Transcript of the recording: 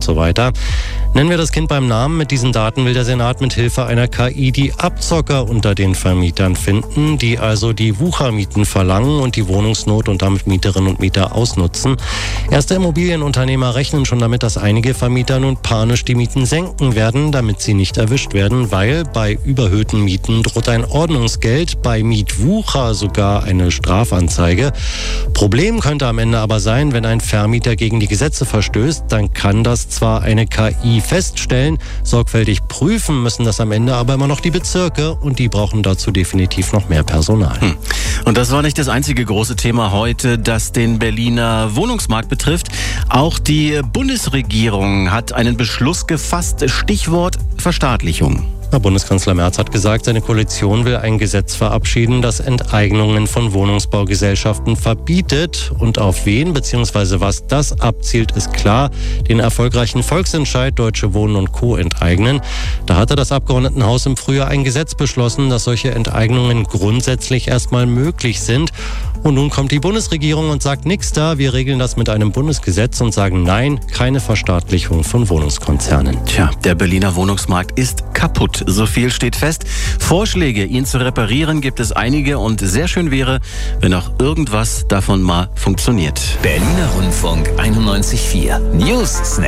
so weiter. Nennen wir das Kind beim Namen. Mit diesen Daten will der Senat mit Hilfe einer KI die Abzocker unter den Vermietern finden, die also die Wuchermieten verlangen und die Wohnungsnot und damit Mieterinnen und Mieter ausnutzen. Erste Immobilienunternehmer rechnen schon damit, dass einige Vermieter nun panisch die Mieten senken werden, damit sie nicht erwischt werden, weil bei überhöhten Mieten droht ein Ordnungsgeld, bei Mietwucher sogar eine Strafanzeige. Problem könnte am Ende aber sein, wenn ein Vermieter gegen die Gesetze verstößt, dann kann das zwar eine KI feststellen, sorgfältig prüfen müssen das am Ende aber immer noch die Bezirke und die brauchen dazu definitiv noch mehr Personal. Und das war nicht das einzige große Thema heute, das den Berliner Wohnungsmarkt betrifft. Auch die Bundesregierung hat einen Beschluss gefasst, Stichwort Verstaatlichung. Bundeskanzler Merz hat gesagt, seine Koalition will ein Gesetz verabschieden, das Enteignungen von Wohnungsbaugesellschaften verbietet. Und auf wen bzw. was das abzielt, ist klar. Den erfolgreichen Volksentscheid Deutsche Wohnen und Co. enteignen. Da hatte das Abgeordnetenhaus im Frühjahr ein Gesetz beschlossen, dass solche Enteignungen grundsätzlich erstmal möglich sind. Und nun kommt die Bundesregierung und sagt nichts da. Wir regeln das mit einem Bundesgesetz und sagen nein, keine Verstaatlichung von Wohnungskonzernen. Tja, der Berliner Wohnungsmarkt ist kaputt. So viel steht fest. Vorschläge, ihn zu reparieren, gibt es einige und sehr schön wäre, wenn auch irgendwas davon mal funktioniert. Berliner Rundfunk 91.4 News Snack.